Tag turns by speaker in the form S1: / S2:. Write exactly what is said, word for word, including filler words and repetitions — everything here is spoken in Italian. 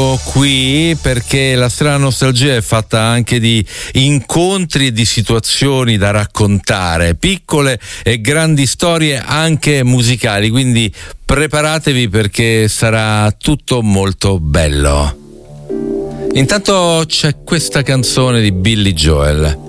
S1: siamo qui perché la strana nostalgia è fatta anche di incontri e di situazioni da raccontare, piccole e grandi storie anche musicali, quindi preparatevi perché sarà tutto molto bello. Intanto c'è questa canzone di Billy Joel.